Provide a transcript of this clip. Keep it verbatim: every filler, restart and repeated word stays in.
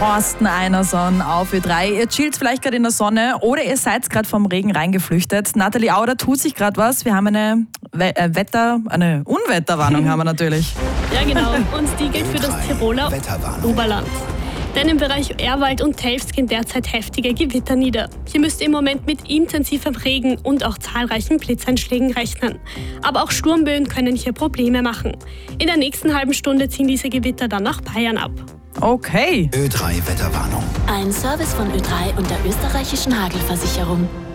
Thorsten Einerson auf Ö drei. Ihr chillt vielleicht gerade in der Sonne oder ihr seid gerade vom Regen reingeflüchtet. Nathalie Auder, tut sich gerade was. Wir haben eine We- äh, Wetter, eine Unwetterwarnung haben wir natürlich. Ja genau, und die gilt für das Tiroler Oberland. Denn im Bereich Ehrwald und Telfs gehen derzeit heftige Gewitter nieder. Hier müsst ihr im Moment mit intensivem Regen und auch zahlreichen Blitzeinschlägen rechnen. Aber auch Sturmböen können hier Probleme machen. In der nächsten halben Stunde ziehen diese Gewitter dann nach Bayern ab. Okay. Ö drei Wetterwarnung. Ein Service von Ö drei und der österreichischen Hagelversicherung.